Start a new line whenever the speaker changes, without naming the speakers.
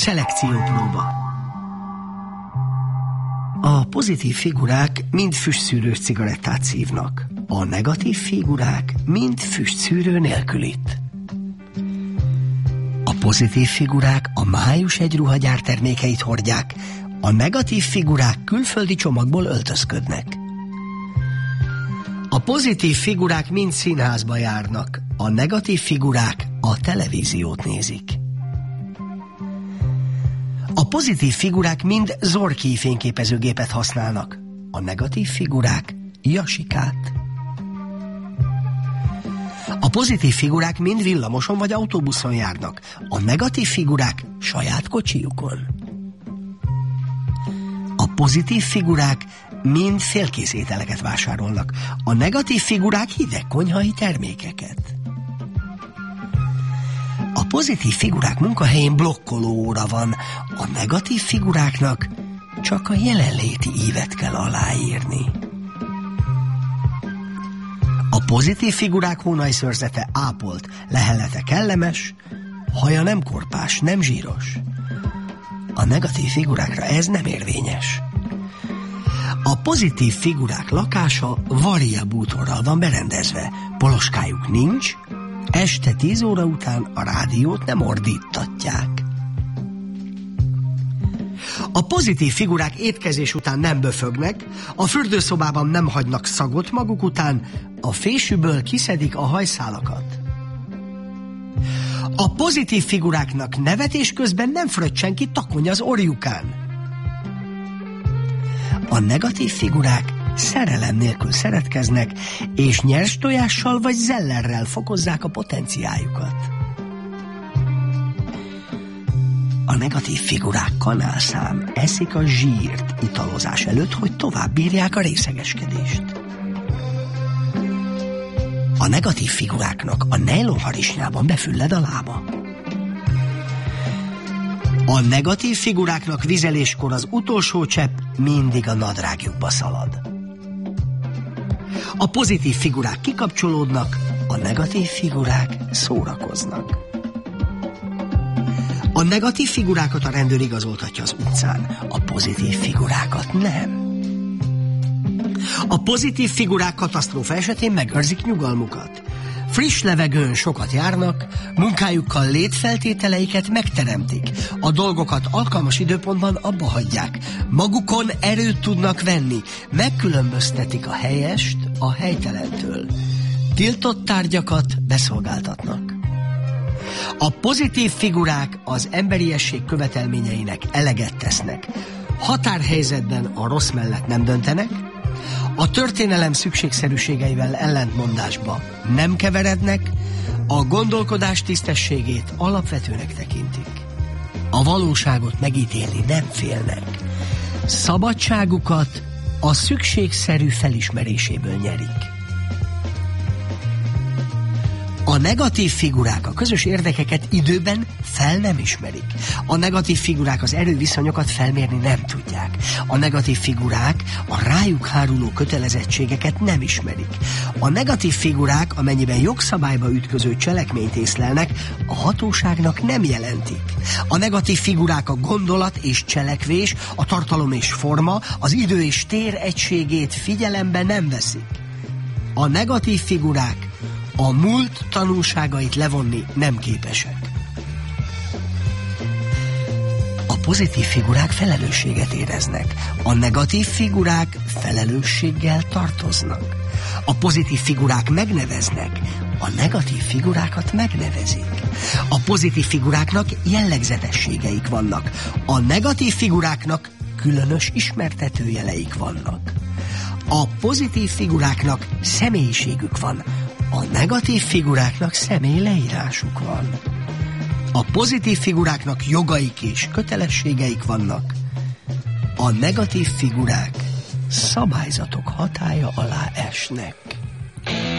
Szelekciópróba. A pozitív figurák mind füstszűrős cigarettát szívnak. A negatív figurák mind füstszűrő nélkülit. A pozitív figurák a május egy ruhagyár termékeit hordják, a negatív figurák külföldi csomagból öltözködnek. A pozitív figurák mind színházba járnak, a negatív figurák a televíziót nézik. A pozitív figurák mind Zorki fényképezőgépet használnak, a negatív figurák Jasikát. A pozitív figurák mind villamoson vagy autóbuszon járnak, a negatív figurák saját kocsijukon. A pozitív figurák mind félkész ételeket vásárolnak, a negatív figurák hideg konyhai termékeket. A pozitív figurák munkahelyén blokkoló óra van, a negatív figuráknak csak a jelenléti ívet kell aláírni. A pozitív figurák hónajszőrzete ápolt, lehellete kellemes, haja nem korpás, nem zsíros. A negatív figurákra ez nem érvényes. A pozitív figurák lakása varia bútorral van berendezve, poloskájuk nincs, este 10 óra után a rádiót nem ordítatják. A pozitív figurák étkezés után nem böfögnek, a fürdőszobában nem hagynak szagot maguk után, a fésűből kiszedik a hajszálakat. A pozitív figuráknak nevetés közben nem fröccsen ki takony az orjukán. A negatív figurák szerelem nélkül szeretkeznek, és nyers tojással vagy zellerrel fokozzák a potenciáljukat. A negatív figurák kanálszám eszik a zsírt italozás előtt, hogy tovább bírják a részegeskedést. A negatív figuráknak a nejlonharisnyában befülled a lába. A negatív figuráknak vizeléskor az utolsó csepp mindig a nadrágjukba szalad. A pozitív figurák kikapcsolódnak, a negatív figurák szórakoznak. A negatív figurákat a rendőr igazoltatja az utcán, a pozitív figurákat nem. A pozitív figurák katasztrófa esetén megőrzik nyugalmukat. Friss levegőn sokat járnak, munkájukkal létfeltételeiket megteremtik, a dolgokat alkalmas időpontban abba hagyják, magukon erőt tudnak venni, megkülönböztetik a helyest a helytelentől, tiltott tárgyakat beszolgáltatnak. A pozitív figurák az emberiesség követelményeinek eleget tesznek, határhelyzetben a rossz mellett nem döntenek, a történelem szükségszerűségeivel ellentmondásba nem keverednek, a gondolkodás tisztességét alapvetőnek tekintik. A valóságot megítélni nem félnek. Szabadságukat a szükségszerű felismeréséből nyerik. A negatív figurák a közös érdekeket időben fel nem ismerik. A negatív figurák az erőviszonyokat felmérni nem tudják. A negatív figurák a rájuk háruló kötelezettségeket nem ismerik. A negatív figurák, amennyiben jogszabályba ütköző cselekményt észlelnek, a hatóságnak nem jelentik. A negatív figurák a gondolat és cselekvés, a tartalom és forma, az idő és tér egységét figyelembe nem veszik. A negatív figurák a múlt tanulságait levonni nem képesek. A pozitív figurák felelősséget éreznek, a negatív figurák felelősséggel tartoznak. A pozitív figurák megneveznek, a negatív figurákat megnevezik. A pozitív figuráknak jellegzetességeik vannak, a negatív figuráknak különös ismertetőjeleik vannak. A pozitív figuráknak személyiségük van, a negatív figuráknak személyleírásuk van. A pozitív figuráknak jogaik és kötelességeik vannak. A negatív figurák szabályzatok hatálya alá esnek.